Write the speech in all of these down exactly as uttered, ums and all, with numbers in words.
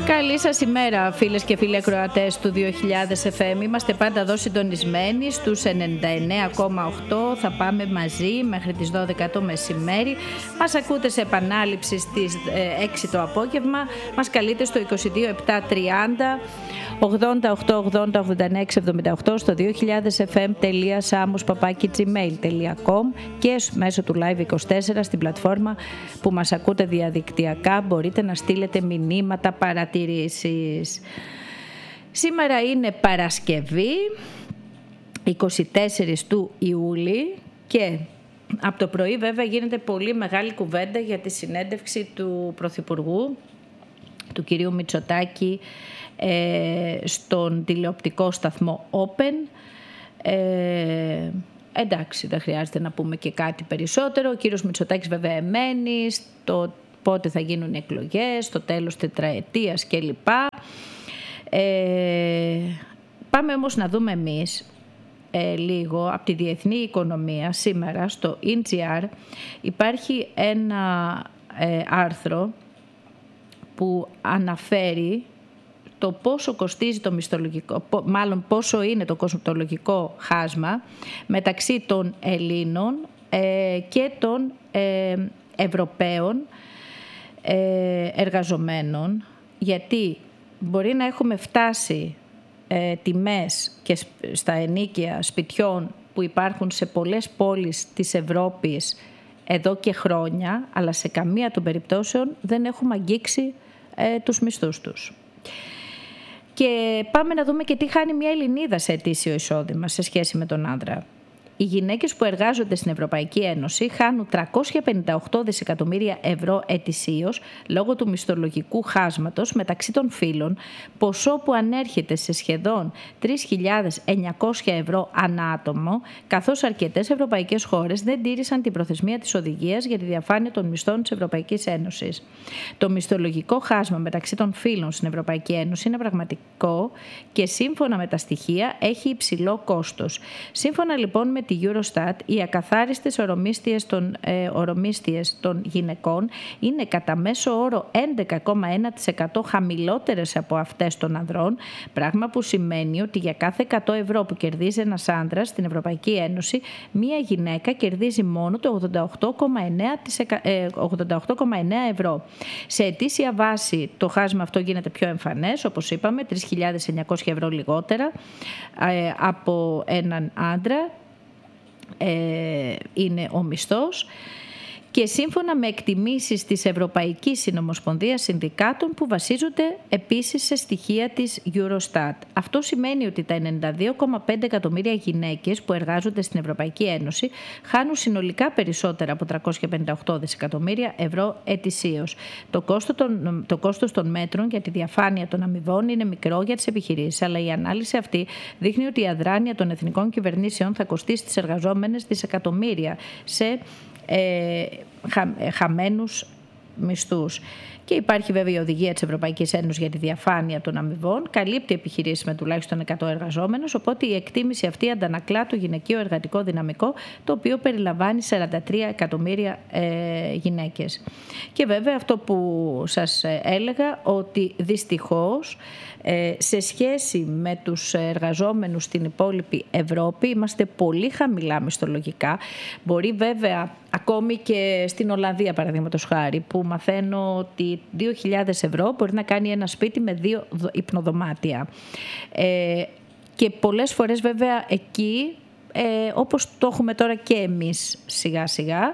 Καλή σας ημέρα, φίλες και φίλοι ακροατές του δύο χιλιάδες εφ εμ. Είμαστε πάντα εδώ συντονισμένοι στους ενενήντα εννέα κόμμα οκτώ. Θα πάμε μαζί μέχρι τις δώδεκα το μεσημέρι. Μας ακούτε σε επανάληψη στις έξι το απόγευμα. Μας καλείτε στο είκοσι δύο επτά τριάντα ογδόντα οκτώ ογδόντα ογδόντα εννέα εβδομήντα οκτώ στο δύο χιλιάδες εφ εμ τελεία samos παπάκι τζιμέιλ τελεία κομ και μέσω του Live είκοσι τέσσερα στην πλατφόρμα που μας ακούτε διαδικτυακά μπορείτε να στείλετε μηνύματα, παρατηρήσεις. Σήμερα είναι Παρασκευή είκοσι τέσσερις του Ιούλη και από το πρωί βέβαια γίνεται πολύ μεγάλη κουβέντα για τη συνέντευξη του Πρωθυπουργού, του κυρίου Μητσοτάκη, στον τηλεοπτικό σταθμό Open. Ε, εντάξει, δεν χρειάζεται να πούμε και κάτι περισσότερο. Ο κύριος Μητσοτάκης βέβαια εμένει στο πότε θα γίνουν εκλογές, στο τέλος τετραετίας κλπ. Ε, πάμε όμως να δούμε εμείς ε, λίγο από τη διεθνή οικονομία. Σήμερα στο ι τζι αρ υπάρχει ένα ε, άρθρο που αναφέρει το πόσο κοστίζει το μισθολογικό, μάλλον πόσο είναι το μισθολογικό χάσμα μεταξύ των Ελλήνων ε, και των ε, Ευρωπαίων ε, εργαζομένων, γιατί μπορεί να έχουμε φτάσει ε, τιμές και στα ενοίκια σπιτιών που υπάρχουν σε πολλές πόλεις της Ευρώπης εδώ και χρόνια, αλλά σε καμία των περιπτώσεων δεν έχουμε αγγίξει ε, τους μισθούς τους. Και πάμε να δούμε και τι χάνει μια Ελληνίδα σε ετήσιο εισόδημα σε σχέση με τον άντρα. Οι γυναίκες που εργάζονται στην Ευρωπαϊκή Ένωση χάνουν τριακόσια πενήντα οκτώ δισεκατομμύρια ευρώ ετησίως λόγω του μισθολογικού χάσματος μεταξύ των φύλων, ποσό που ανέρχεται σε σχεδόν τρεις χιλιάδες εννιακόσια ευρώ ανά άτομο, καθώς αρκετές ευρωπαϊκές χώρες δεν τήρησαν την προθεσμία της οδηγίας για τη διαφάνεια των μισθών της Ευρωπαϊκής Ένωσης. Το μισθολογικό χάσμα μεταξύ των φύλων στην Ευρωπαϊκή Ένωση είναι πραγματικό και σύμφωνα με τα στοιχεία έχει υψηλό κόστος. Σύμφωνα λοιπόν με τη Eurostat, οι ακαθάριστες ορομίστιες των, ε, ορομίστιες των γυναικών είναι κατά μέσο όρο έντεκα κόμμα ένα τοις εκατό χαμηλότερες από αυτές των ανδρών, πράγμα που σημαίνει ότι για κάθε εκατό ευρώ που κερδίζει ένας άνδρας στην Ευρωπαϊκή Ένωση, μία γυναίκα κερδίζει μόνο το ογδόντα οκτώ κόμμα εννέα ευρώ. Σε ετήσια βάση το χάσμα αυτό γίνεται πιο εμφανές, όπως είπαμε, τρεις χιλιάδες εννιακόσια ευρώ λιγότερα ε, από έναν άντρα. Ε, είναι ο μισθός και σύμφωνα με εκτιμήσεις της Ευρωπαϊκής Συνομοσπονδίας Συνδικάτων που βασίζονται επίσης σε στοιχεία της Eurostat. Αυτό σημαίνει ότι τα ενενήντα δύο κόμμα πέντε εκατομμύρια γυναίκες που εργάζονται στην Ευρωπαϊκή Ένωση χάνουν συνολικά περισσότερα από τριακόσια πενήντα οκτώ δισεκατομμύρια ευρώ ετησίως. Το κόστος των, το κόστος των μέτρων για τη διαφάνεια των αμοιβών είναι μικρό για τις επιχειρήσεις, αλλά η ανάλυση αυτή δείχνει ότι η αδράνεια των εθνικών κυβερνήσεων θα κοστίσει τις εργαζόμενες δισεκατομμύρια σε Ε, χα, ε, χαμένους μισθούς. Και υπάρχει βέβαια η οδηγία της Ευρωπαϊκής Ένωσης για τη διαφάνεια των αμοιβών, καλύπτει επιχειρήσεις με τουλάχιστον εκατό εργαζόμενους, οπότε η εκτίμηση αυτή αντανακλά το γυναικείο εργατικό δυναμικό, το οποίο περιλαμβάνει σαράντα τρία εκατομμύρια ε, γυναίκες. Και βέβαια αυτό που σας έλεγα, ότι δυστυχώς ε, σε σχέση με τους εργαζόμενους στην υπόλοιπη Ευρώπη είμαστε πολύ χαμηλά μισθολογικά. Μπορεί βέβαια ακόμη και στην Ολλανδία, παραδείγματος χάρη, που μαθαίνω ότι δύο χιλιάδες ευρώ μπορεί να κάνει ένα σπίτι με δύο υπνοδωμάτια. Ε, και πολλές φορές βέβαια εκεί, ε, όπως το έχουμε τώρα και εμείς σιγά σιγά,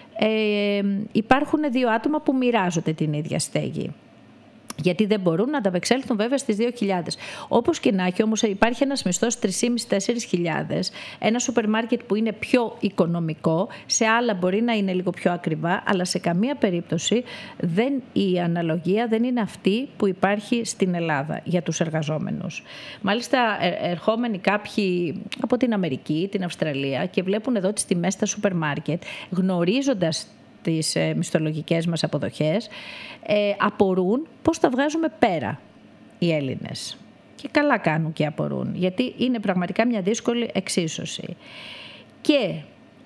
ε, υπάρχουν δύο άτομα που μοιράζονται την ίδια στέγη. Γιατί δεν μπορούν να ανταπεξέλθουν βέβαια στις δύο χιλιάδες. Όπως και να έχει, όμως υπάρχει ένας μισθός τρεις χιλιάδες πεντακόσιες με τέσσερις χιλιάδες, ένα σούπερ μάρκετ που είναι πιο οικονομικό, σε άλλα μπορεί να είναι λίγο πιο ακριβά, αλλά σε καμία περίπτωση δεν, η αναλογία δεν είναι αυτή που υπάρχει στην Ελλάδα για τους εργαζόμενους. Μάλιστα ερχόμενοι κάποιοι από την Αμερική, την Αυστραλία και βλέπουν εδώ τις τιμές στα σούπερ μάρκετ, γνωρίζοντας τις ε, μισθολογικές μας αποδοχές, ε, απορούν πώς τα βγάζουμε πέρα οι Έλληνες. Και καλά κάνουν και απορούν, γιατί είναι πραγματικά μια δύσκολη εξίσωση. Και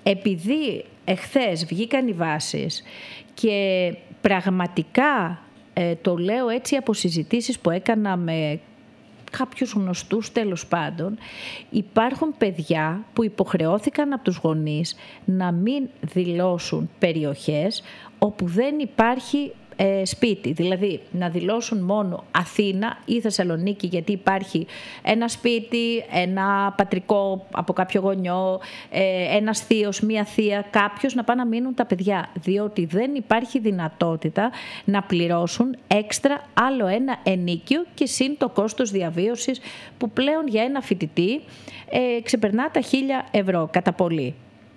επειδή εχθές βγήκαν οι βάσεις και πραγματικά ε, το λέω έτσι από συζητήσεις που έκανα με κάποιους γνωστούς τέλος πάντων, υπάρχουν παιδιά που υποχρεώθηκαν από τους γονείς να μην δηλώσουν περιοχές όπου δεν υπάρχει ε, σπίτι. Δηλαδή να δηλώσουν μόνο Αθήνα ή Θεσσαλονίκη, γιατί υπάρχει ένα σπίτι, ένα πατρικό από κάποιο γονιό, ε, ένας θείος, μία θεία, κάποιος να πάνε να μείνουν τα παιδιά, διότι δεν υπάρχει δυνατότητα να πληρώσουν έξτρα άλλο ένα ενοίκιο και συν το κόστος διαβίωσης που πλέον για ένα φοιτητή ε, ξεπερνά τα χίλια ευρώ κατά πολύ.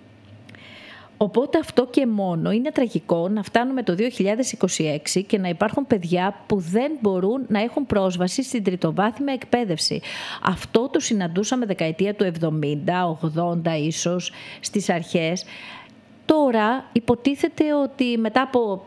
Οπότε αυτό και μόνο είναι τραγικό να φτάνουμε το δύο χιλιάδες είκοσι έξι και να υπάρχουν παιδιά που δεν μπορούν να έχουν πρόσβαση στην τριτοβάθμια εκπαίδευση. Αυτό το συναντούσαμε δεκαετία του εβδομήντα, ογδόντα ίσως στις αρχές. Τώρα υποτίθεται ότι μετά από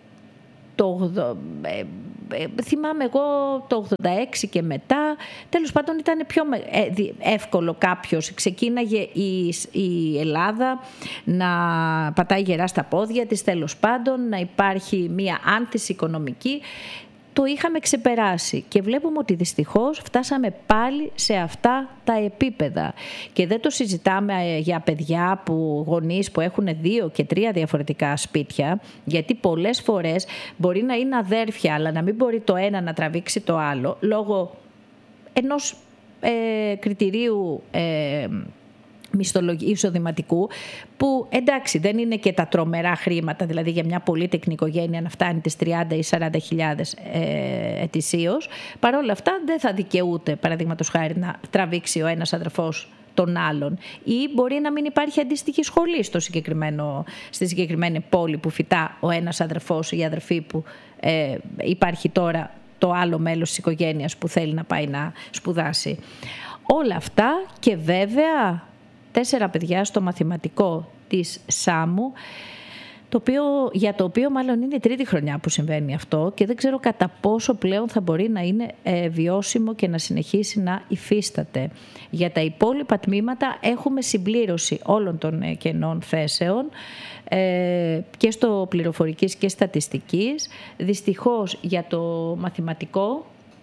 το ε, ε, θυμάμαι εγώ το ογδόντα έξι και μετά, τέλος πάντων ήταν πιο εύκολο κάποιος. Ξεκίναγε η, η Ελλάδα να πατάει γερά στα πόδια της, τέλος πάντων, να υπάρχει μία άνθηση οικονομική. Το είχαμε ξεπεράσει και βλέπουμε ότι δυστυχώς φτάσαμε πάλι σε αυτά τα επίπεδα. Και δεν το συζητάμε για παιδιά που γονείς που έχουν δύο και τρία διαφορετικά σπίτια, γιατί πολλές φορές μπορεί να είναι αδέρφια, αλλά να μην μπορεί το ένα να τραβήξει το άλλο, λόγω ενός ε, κριτηρίου ε, εισοδηματικού, που εντάξει δεν είναι και τα τρομερά χρήματα, δηλαδή για μια πολύτεκνη οικογένεια να φτάνει τις τριάντα ή σαράντα χιλιάδες ε, ετησίως, παρόλα αυτά δεν θα δικαιούται, παραδείγματος χάρη, να τραβήξει ο ένας αδερφός τον άλλον, ή μπορεί να μην υπάρχει αντίστοιχη σχολή στο συγκεκριμένο, στη συγκεκριμένη πόλη που φοιτά ο ένας αδερφός ή η αδερφή που ε, υπάρχει τώρα το άλλο μέλος της οικογένειας που θέλει να πάει να σπουδάσει. Όλα αυτά και βέβαια τέσσερα παιδιά στο μαθηματικό της ΣΑΜΟΥ, το οποίο, για το οποίο μάλλον είναι η τρίτη χρονιά που συμβαίνει αυτό και δεν ξέρω κατά πόσο πλέον θα μπορεί να είναι ε, βιώσιμο και να συνεχίσει να υφίσταται. Για τα υπόλοιπα τμήματα έχουμε συμπλήρωση όλων των ε, κενών θέσεων ε, και στο πληροφορικής και στατιστικής. Δυστυχώς για το μαθηματικό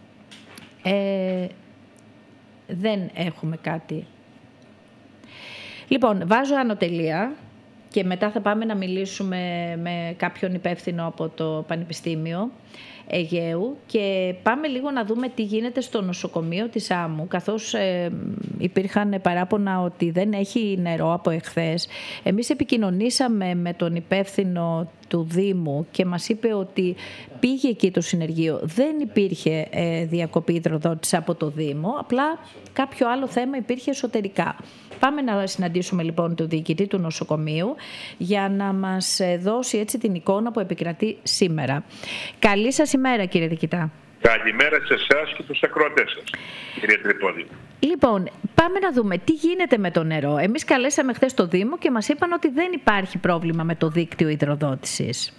ε, δεν έχουμε κάτι. Λοιπόν, βάζω ανωτελεία και μετά θα πάμε να μιλήσουμε με κάποιον υπεύθυνο από το Πανεπιστήμιο Αιγαίου και πάμε λίγο να δούμε τι γίνεται στο νοσοκομείο της άμμου, καθώς ε, υπήρχαν παράπονα ότι δεν έχει νερό από εχθές. Εμείς επικοινωνήσαμε με τον υπεύθυνο του Δήμου και μας είπε ότι πήγε εκεί το συνεργείο, δεν υπήρχε ε, διακοπή υδροδότησης από το Δήμο, απλά κάποιο άλλο θέμα υπήρχε εσωτερικά. Πάμε να συναντήσουμε λοιπόν τον διοικητή του νοσοκομείου για να μας δώσει έτσι την εικόνα που επικρατεί σήμερα. Καλή σας ημέρα, κύριε διοικητά. Καλημέρα σε εσάς και τους ακροατές σας, κύριε Τρυπώδη. Λοιπόν, πάμε να δούμε τι γίνεται με το νερό. Εμείς καλέσαμε χθες το Δήμο και μας είπαν ότι δεν υπάρχει πρόβλημα με το δίκτυο υδροδότησης.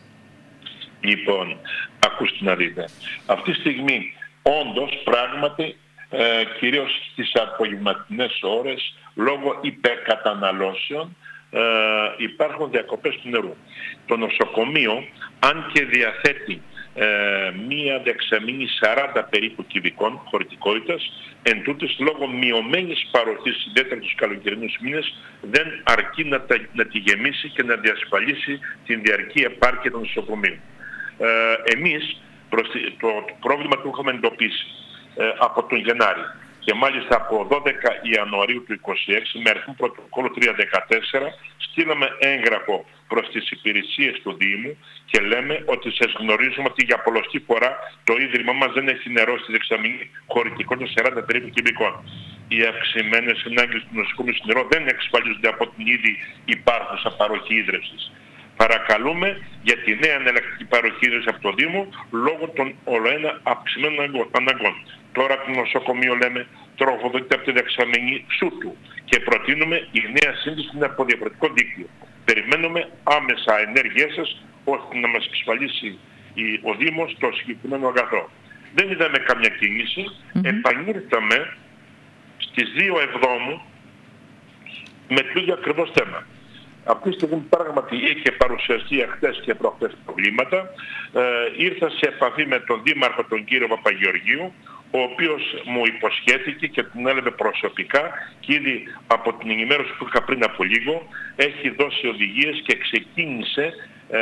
Λοιπόν, ακούστε να δείτε. Αυτή τη στιγμή, όντως, πράγματι, ε, κυρίως στις απογευματινές ώρες, λόγω υπερκαταναλώσεων, ε, υπάρχουν διακοπές του νερού. Το νοσοκομείο, αν και διαθέτει ε, μία δεξαμήνη σαράντα περίπου κυβικών χωρητικότητας, εν τούτης, λόγω μειωμένης παροχής, ιδιαίτερα τους καλοκαιρινούς μήνες, δεν αρκεί να, τα, να τη γεμίσει και να διασφαλίσει την διαρκή επάρκεια των νοσοκομείων. Ε, εμείς προς το, το πρόβλημα του είχαμε εντοπίσει ε, από τον Γενάρη και μάλιστα από δώδεκα Ιανουαρίου του είκοσι έξι με αριθμό πρωτοκόλλο τριακόσια δεκατέσσερα στείλαμε έγγραφο προς τις υπηρεσίες του Δήμου και λέμε ότι σας γνωρίζουμε ότι για πολλωστή φορά το Ίδρυμα μας δεν έχει νερό στη δεξαμηνή χωρητικότητα σαράντα περίπου κυβικών. Οι αυξημένες ανάγκες του νοσοκομείου στο νερό δεν εξασφαλίζονται από την ήδη υπάρχουσα παροχή ίδρυυσης. Παρακαλούμε για τη νέα εναλλακτική παροχή ίδρυυσης από το Δήμο λόγω των ολοένα αυξημένων αναγκών. Τώρα το νοσοκομείο, λέμε, τροφοδοτείται από τη δεξαμενή Σούτου και προτείνουμε η νέα σύνδεση από διαφορετικό δίκτυο. Περιμένουμε άμεσα ενέργειές σας ώστε να μας εξασφαλίσει ο Δήμος το συγκεκριμένο αγαθό. Δεν είδαμε καμιά κίνηση. Mm-hmm. Επανήλθαμε στις δύο Εβδόμου με το ίδιο ακριβώς θέμα. Αυτή τη στιγμή πράγματι είχε παρουσιαστεί χτες και προχτές προβλήματα. Ε, ήρθα σε επαφή με τον Δήμαρχο, τον κύριο Παπαγεωργίου, ο οποίος μου υποσχέθηκε και την έλεγε προσωπικά και ήδη από την ενημέρωση που είχα πριν από λίγο έχει δώσει οδηγίες και ξεκίνησε ε,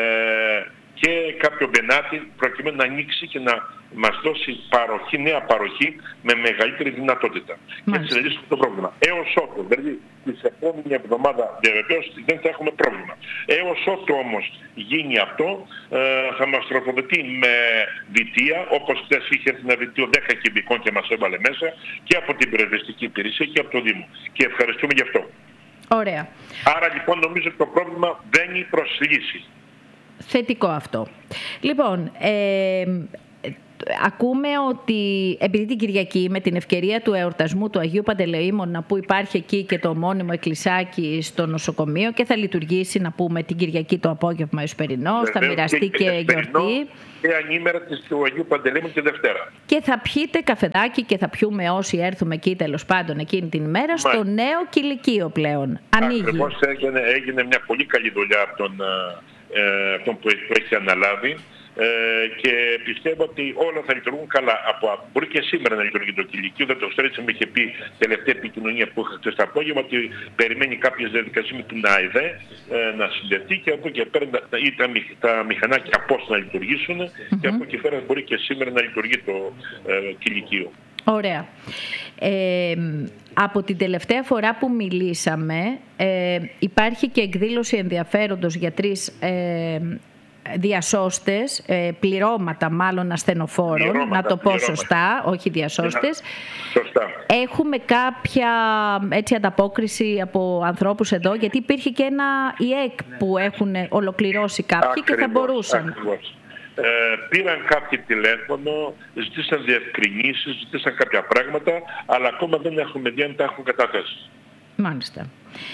και κάποιο μπενάτι προκειμένου να ανοίξει και να μας δώσει παροχή, νέα παροχή με μεγαλύτερη δυνατότητα. Μάλιστα. Και έτσι να λύσουμε το πρόβλημα. Έως ότου, δηλαδή της επόμενη εβδομάδα βεβαίως δεν θα έχουμε πρόβλημα. Έως ότου όμως γίνει αυτό, ε, θα μας τροφοδοτεί με βιτία, όπως χθες είχε έρθει ένα βιτίο δέκα κυβικών και μας έβαλε μέσα και από την πυροσβεστική υπηρεσία και από το Δήμο. Και ευχαριστούμε γι' αυτό. Ωραία. Άρα λοιπόν νομίζω ότι το πρόβλημα βαίνει προς λύση. Θετικό αυτό. Λοιπόν, ε, ακούμε ότι επειδή την Κυριακή με την ευκαιρία του εορτασμού του Αγίου Παντελεήμωνα που υπάρχει εκεί και το μόνιμο εκκλησάκι στο νοσοκομείο και θα λειτουργήσει να πούμε την Κυριακή το απόγευμα εσπερινός, θα μοιραστεί και, και γιορτή. Και ανήμερα του Αγίου Παντελεήμωνα τη Δευτέρα. Και θα πιείτε καφεδάκι και θα πιούμε όσοι έρθουμε εκεί τέλος πάντων εκείνη την ημέρα στο Μάλιστα. νέο κηλικείο πλέον. Ανοίγει. Ακριβώς έγινε, έγινε μια πολύ καλή δουλειά από τον, ε, αυτόν που έχει αναλάβει. Ε, και πιστεύω ότι όλα θα λειτουργούν καλά. Από, μπορεί και σήμερα να λειτουργεί το κηλικείο. Δεν το ξέρω, έτσι με είχε πει τελευταία επικοινωνία που είχα χθες το απόγευμα ότι περιμένει κάποιες διαδικασίες με την ΑΕΔΕ ε, να συνδεθεί και από εκεί και πέρα ή τα, τα μηχανάκια πώς να λειτουργήσουν mm-hmm. και από εκεί πέρα μπορεί και σήμερα να λειτουργεί το ε, κηλικείο. Ωραία. Ε, από την τελευταία φορά που μιλήσαμε ε, υπάρχει και εκδήλωση ενδιαφέροντος για τρεις ε, διασώστες, πληρώματα μάλλον ασθενοφόρων, πληρώματα, να το πω πληρώματα. Σωστά, όχι διασώστες. Σωστά. Έχουμε κάποια έτσι, ανταπόκριση από ανθρώπους εδώ, γιατί υπήρχε και ένα ΙΕΚ που έχουν ολοκληρώσει κάποιοι ακριβώς, και θα μπορούσαν. Ακριβώς. Ε, πήραν κάποιοι τηλέφωνο, ζητήσαν διευκρινήσεις, ζητήσαν κάποια πράγματα, αλλά ακόμα δεν έχουμε δει αν τα έχουν καταθέσει. Μάλιστα.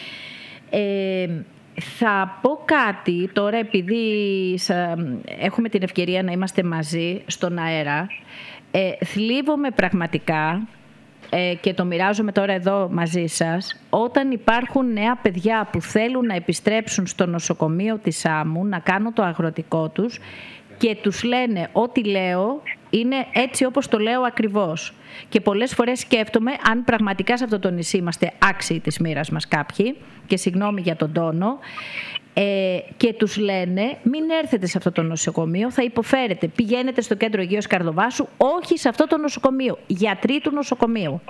Ε, Θα πω κάτι τώρα, επειδή έχουμε την ευκαιρία να είμαστε μαζί στον αέρα. Ε, θλίβομαι πραγματικά ε, και το μοιράζομαι τώρα εδώ μαζί σας, όταν υπάρχουν νέα παιδιά που θέλουν να επιστρέψουν στο νοσοκομείο της Άμμου, να κάνουν το αγροτικό τους και τους λένε ό,τι λέω είναι έτσι όπως το λέω ακριβώς. Και πολλές φορές σκέφτομαι αν πραγματικά σε αυτό το νησί είμαστε άξιοι της μοίρας μας κάποιοι, και συγγνώμη για τον τόνο, ε, και τους λένε μην έρθετε σε αυτό το νοσοκομείο, θα υποφέρετε, πηγαίνετε στο κέντρο υγείας Καρδοβάσου, όχι σε αυτό το νοσοκομείο, γιατροί του νοσοκομείου.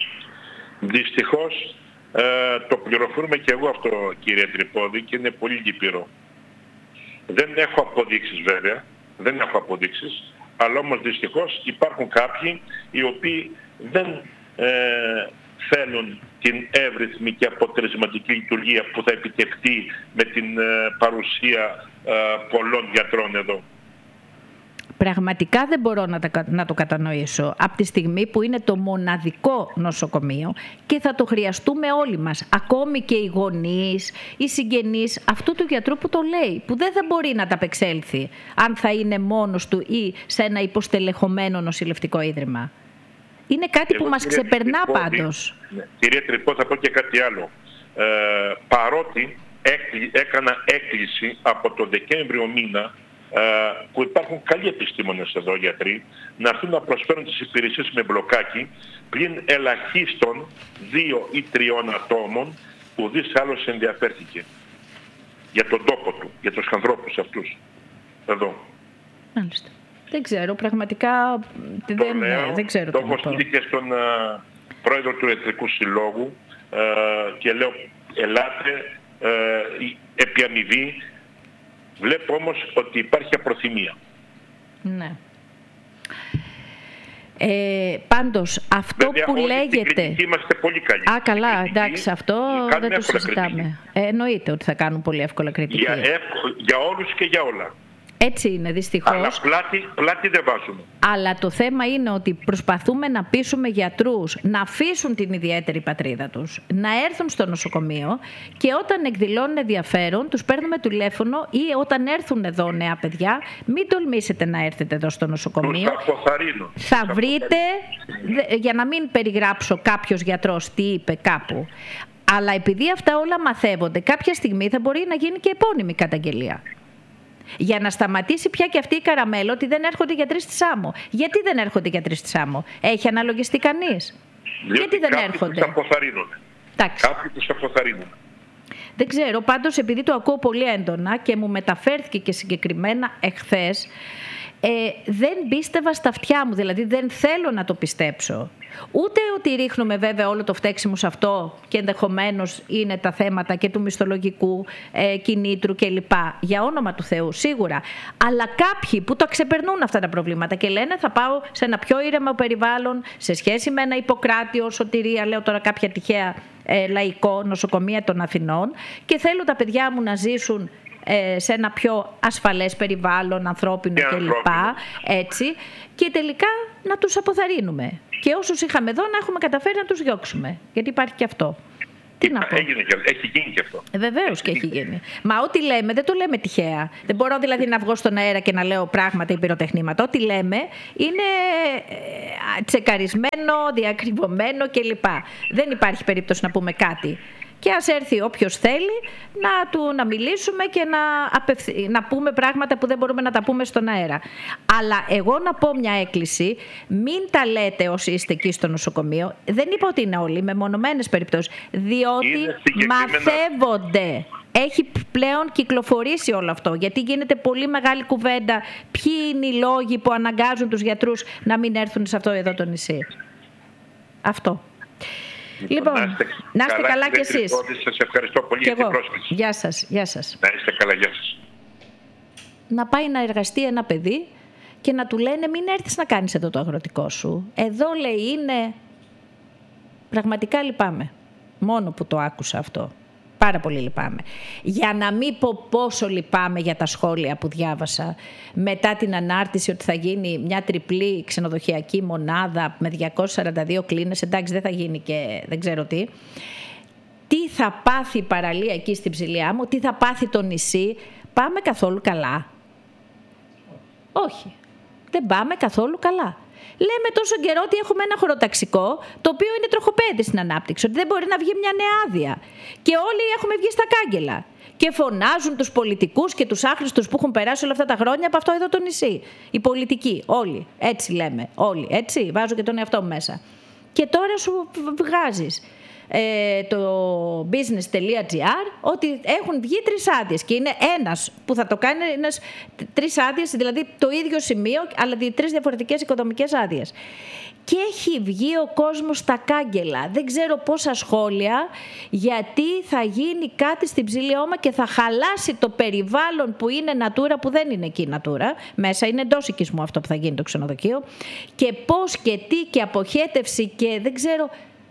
Δυστυχώς ε, το πληροφορούμε και εγώ αυτό, κύριε Τρυπώδη, και είναι πολύ λυπηρό. Δεν έχω αποδείξεις βέβαια, δεν έχω αποδείξεις, αλλά όμως δυστυχώς υπάρχουν κάποιοι οι οποίοι δεν ε, θέλουν την εύρυθμη και αποτελεσματική λειτουργία που θα επιτευχθεί με την ε, παρουσία ε, πολλών γιατρών εδώ. Πραγματικά δεν μπορώ να, τα, να το κατανοήσω από τη στιγμή που είναι το μοναδικό νοσοκομείο και θα το χρειαστούμε όλοι μας, ακόμη και οι γονείς, οι συγγενείς αυτού του γιατρού που το λέει, που δεν θα μπορεί να ταπεξέλθει αν θα είναι μόνος του ή σε ένα υποστελεχωμένο νοσηλευτικό ίδρυμα. Είναι κάτι Εγώ, που μας ξεπερνά Τρυπώδη, πάντως. Ναι. Κυρία Τρυπώ, θα πω και κάτι άλλο. Ε, παρότι έκλει, έκανα έκκληση από το Δεκέμβριο μήνα που υπάρχουν καλοί επιστήμονες εδώ, γιατροί, να έρθουν να προσφέρουν τις υπηρεσίες με μπλοκάκι, πλην ελαχίστων δύο ή τριών ατόμων, ουδής άλλος ενδιαφέρθηκε για τον τόπο του, για τους ανθρώπους αυτούς εδώ. Μάλιστα. Δεν ξέρω, πραγματικά το δεν, λέω, δεν ξέρω. Το έχω στείλει και στον uh, πρόεδρο του Ιατρικού Συλλόγου uh, και λέω ελάτε uh, επί αμοιβή. Βλέπω όμως ότι υπάρχει απροθυμία. Ναι. Ε, πάντως, αυτό Βέβαια, που λέγεται... Βέβαια, είμαστε πολύ καλοί. Α, καλά, εντάξει, αυτό δεν το συζητάμε. Ε, εννοείται ότι θα κάνουν πολύ εύκολα κριτική. Για, εύκολ, για όλους και για όλα. Έτσι είναι, δυστυχώς. Αλλά πλάτη, πλάτη δεν βάζουμε. Αλλά το θέμα είναι ότι προσπαθούμε να πείσουμε γιατρούς να αφήσουν την ιδιαίτερη πατρίδα τους, να έρθουν στο νοσοκομείο και όταν εκδηλώνουν ενδιαφέρον τους παίρνουμε τηλέφωνο ή όταν έρθουν εδώ νέα παιδιά, μην τολμήσετε να έρθετε εδώ στο νοσοκομείο. Θα βρείτε, για να μην περιγράψω κάποιος γιατρός τι είπε κάπου. Αλλά επειδή αυτά όλα μαθεύονται, κάποια στιγμή θα μπορεί να γίνει και επώνυμη καταγγελία. Για να σταματήσει πια και αυτή η καραμέλα ότι δεν έρχονται γιατροί στη Σάμο. Γιατί δεν έρχονται γιατροί στη Σάμο? Έχει αναλογιστεί κανείς? Γιατί δεν έρχονται? Κάποιοι τους αποθαρρύνουν. Κάποιοι τους αποθαρρύνουν. Δεν ξέρω, πάντως επειδή το ακούω πολύ έντονα και μου μεταφέρθηκε και συγκεκριμένα εχθές, ε, δεν πίστευα στα αυτιά μου, δηλαδή δεν θέλω να το πιστέψω. Ούτε ότι ρίχνουμε βέβαια όλο το φταίξιμο σε αυτό και ενδεχομένως είναι τα θέματα και του μισθολογικού ε, κινήτρου κλπ. Για όνομα του Θεού, σίγουρα. Αλλά κάποιοι που τα ξεπερνούν αυτά τα προβλήματα και λένε θα πάω σε ένα πιο ήρεμο περιβάλλον σε σχέση με ένα Ιπποκράτιο, Σωτηρία, λέω τώρα κάποια τυχαία ε, λαϊκό νοσοκομεία των Αθηνών και θέλω τα παιδιά μου να ζήσουν ε, σε ένα πιο ασφαλές περιβάλλον, ανθρώπινο κλπ. Έτσι. Και τελικά να τους αποθαρρύνουμε. Και όσους είχαμε εδώ να έχουμε καταφέρει να τους διώξουμε. Γιατί υπάρχει και αυτό. Τι να πω. Έγινε και, έχει γίνει και αυτό. Ε, βεβαίως και έχει γίνει. Μα ό,τι λέμε δεν το λέμε τυχαία. Δεν μπορώ δηλαδή να βγω στον αέρα και να λέω πράγματα ή πυροτεχνήματα. Ό,τι λέμε είναι τσεκαρισμένο, διακριβωμένο κλπ. Δεν υπάρχει περίπτωση να πούμε κάτι. Και ας έρθει όποιος θέλει να του να μιλήσουμε και να, απευθυ... να πούμε πράγματα που δεν μπορούμε να τα πούμε στον αέρα. Αλλά εγώ να πω μια έκκληση, μην τα λέτε όσοι είστε εκεί στο νοσοκομείο. Δεν είπα ότι είναι όλοι, με μονομένες περιπτώσεις. Διότι μαθεύονται. Έχει πλέον κυκλοφορήσει όλο αυτό. Γιατί γίνεται πολύ μεγάλη κουβέντα. Ποιοι είναι οι λόγοι που αναγκάζουν τους γιατρούς να μην έρθουν σε αυτό εδώ το νησί. Αυτό. Λοιπόν, να είστε, να είστε καλά, καλά κι εσείς. Σας ευχαριστώ πολύ για την πρόσκληση. Γεια σας, γεια σας. Να είστε καλά, γεια σας. Να πάει να εργαστεί ένα παιδί και να του λένε μην έρθεις να κάνεις εδώ το αγροτικό σου. Εδώ λέει είναι... Πραγματικά λυπάμαι. Μόνο που το άκουσα αυτό. Πάρα πολύ λυπάμαι. Για να μην πω πόσο λυπάμαι για τα σχόλια που διάβασα μετά την ανάρτηση ότι θα γίνει μια τριπλή ξενοδοχειακή μονάδα με διακόσιες σαράντα δύο κλίνες, εντάξει δεν θα γίνει και δεν ξέρω τι. Τι θα πάθει η παραλία εκεί στην Ψηλιά μου, τι θα πάθει το νησί, πάμε καθόλου καλά? Όχι, δεν πάμε καθόλου καλά. Λέμε τόσο καιρό ότι έχουμε ένα χωροταξικό το οποίο είναι τροχοπέδι στην ανάπτυξη, ότι δεν μπορεί να βγει μια νέα άδεια. Και όλοι έχουμε βγει στα κάγκελα. Και φωνάζουν τους πολιτικούς και τους άχρηστους που έχουν περάσει όλα αυτά τα χρόνια από αυτό εδώ το νησί. Οι πολιτικοί, όλοι. Έτσι λέμε. Όλοι. Έτσι. Βάζω και τον εαυτό μου μέσα. Και τώρα σου βγάζεις ε, το business.gr ότι έχουν βγει τρεις άδειες και είναι ένας που θα το κάνει, ένας, τρεις άδειες, δηλαδή το ίδιο σημείο, αλλά τρεις διαφορετικές οικοδομικές άδειες. Και έχει βγει ο κόσμος στα κάγκελα. Δεν ξέρω πόσα σχόλια, γιατί θα γίνει κάτι στην Ψηλή Ώμα και θα χαλάσει το περιβάλλον που είναι Natura, που δεν είναι εκεί Natura. Μέσα είναι εντός οικισμού αυτό που θα γίνει το ξενοδοχείο. Και πώς και τι και αποχέτευση και δεν ξέρω...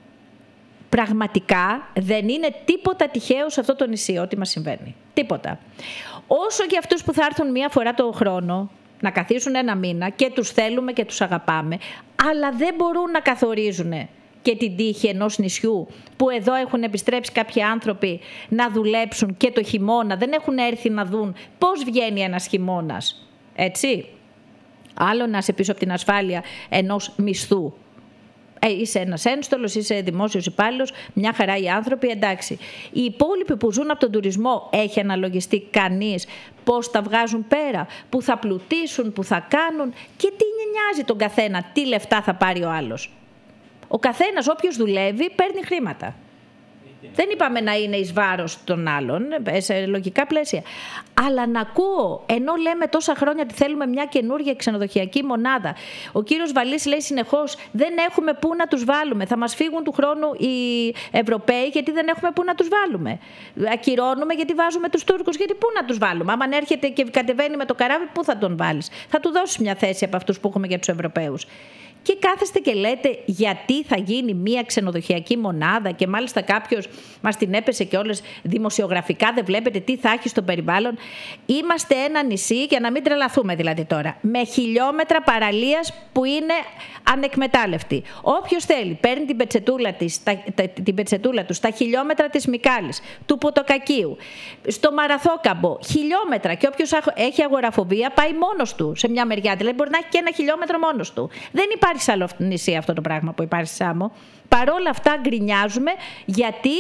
Πραγματικά δεν είναι τίποτα τυχαίο σε αυτό το νησί, ό,τι μας συμβαίνει. Τίποτα. Όσο και αυτούς που θα έρθουν μία φορά το χρόνο, να καθίσουν ένα μήνα και τους θέλουμε και τους αγαπάμε, αλλά δεν μπορούν να καθορίζουν και την τύχη ενός νησιού που εδώ έχουν επιστρέψει κάποιοι άνθρωποι να δουλέψουν και το χειμώνα, δεν έχουν έρθει να δουν πώς βγαίνει ένας χειμώνας. Έτσι. Άλλο να είσαι πίσω από την ασφάλεια ενός μισθού. Ε, είσαι ένας ένστολος, είσαι δημόσιος υπάλληλος, μια χαρά οι άνθρωποι, εντάξει. Οι υπόλοιποι που ζουν από τον τουρισμό, έχει αναλογιστεί κανείς πώς τα βγάζουν πέρα, που θα πλουτίσουν, που θα κάνουν και τι νοιάζει τον καθένα, τι λεφτά θα πάρει ο άλλος. Ο καθένας, όποιος δουλεύει, παίρνει χρήματα. Δεν είπαμε να είναι εις βάρος των άλλων, σε λογικά πλαίσια. Αλλά να ακούω, ενώ λέμε τόσα χρόνια ότι θέλουμε μια καινούργια ξενοδοχειακή μονάδα. Ο κύριος Βαλής λέει συνεχώς, δεν έχουμε πού να τους βάλουμε. Θα μας φύγουν του χρόνου οι Ευρωπαίοι γιατί δεν έχουμε πού να τους βάλουμε. Ακυρώνουμε γιατί βάζουμε τους Τούρκους, γιατί πού να τους βάλουμε. Άμα έρχεται και κατεβαίνει με το καράβι, πού θα τον βάλεις. Θα του δώσεις μια θέση από αυτούς που έχουμε για τους Ευρωπαίους. Και κάθεστε και λέτε γιατί θα γίνει μία ξενοδοχειακή μονάδα και μάλιστα κάποιος μας την έπεσε και όλες δημοσιογραφικά, δεν βλέπετε τι θα έχει στο περιβάλλον. Είμαστε ένα νησί, για να μην τρελαθούμε δηλαδή τώρα, με χιλιόμετρα παραλίας που είναι ανεκμετάλλευτη. Όποιος θέλει παίρνει την πετσετούλα, της, τα, τα, την πετσετούλα του στα χιλιόμετρα της Μυκάλης, του Ποτοκακίου, στο Μαραθόκαμπο, χιλιόμετρα, και όποιος έχει αγοραφοβία πάει μόνος του σε μια μεριά, δηλαδή μπορεί να έχει και ένα χιλιόμετρο μόνος του. Δεν υπάρχει σε άλλο νησί αυτό το πράγμα που υπάρχει στη Σάμο. Παρόλα αυτά γκρινιάζουμε γιατί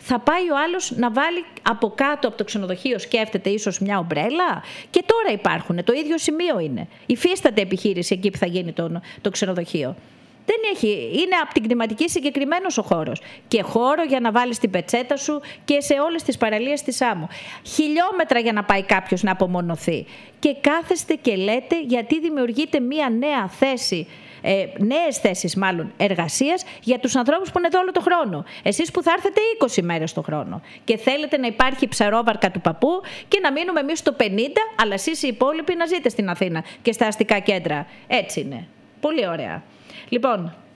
θα πάει ο άλλος να βάλει από κάτω από το ξενοδοχείο, σκέφτεται ίσως μια ομπρέλα. Και τώρα υπάρχουν, το ίδιο σημείο είναι. Υφίσταται επιχείρηση εκεί που θα γίνει το, το ξενοδοχείο. Δεν έχει, είναι από την κτηματική συγκεκριμένος ο χώρος. Και χώρο για να βάλεις την πετσέτα σου και σε όλες τις παραλίες της άμμου. Χιλιόμετρα για να πάει κάποιος να απομονωθεί. Και κάθεστε και λέτε γιατί δημιουργείται μία νέα θέση, ε, νέες θέσεις μάλλον εργασίας για τους ανθρώπους που είναι εδώ όλο το χρόνο. Εσείς που θα έρθετε είκοσι μέρες το χρόνο και θέλετε να υπάρχει ψαρόβαρκα του παππού και να μείνουμε εμείς στο πενήντα, αλλά εσείς οι υπόλοιποι να ζείτε στην Αθήνα και στα αστικά κέντρα. Έτσι είναι. Πολύ ωραία. Λοιπόν,